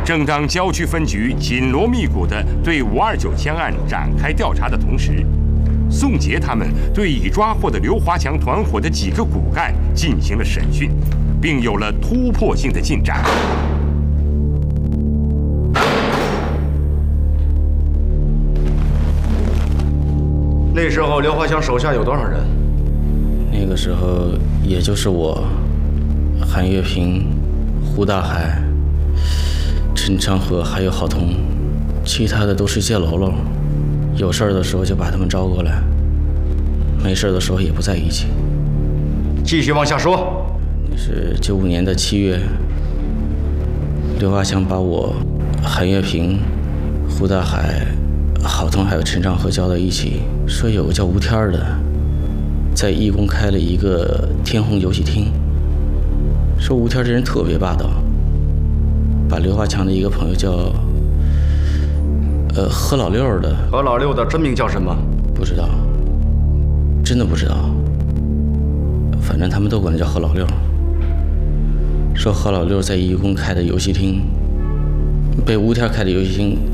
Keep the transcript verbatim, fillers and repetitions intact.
正当郊区分局紧锣密鼓地对五二九枪案展开调查的同时，宋杰他们对已抓获的刘华强团伙的几个骨干进行了审讯，并有了突破性的进展。 那时候，刘华强手下有多少人？ 那个时候，也就是我、韩月平、胡大海、陈昌和还有郝彤，其他的都是些喽啰。有事儿的时候就把他们招过来，没事的时候也不在一起。 继续往下说。 那是九五年的七月，刘华强把我、韩月平、胡大海、郝彤还有陈昌和叫到一起，说有个叫吴天的，在义工开了一个天虹游戏厅，说吴天这人特别霸道，把刘华强的一个朋友叫呃何老六的。 何老六的真名叫什么？ 不知道，真的不知道。反正他们都管他叫何老六。说何老六在义工开的游戏厅，被吴天开的游戏厅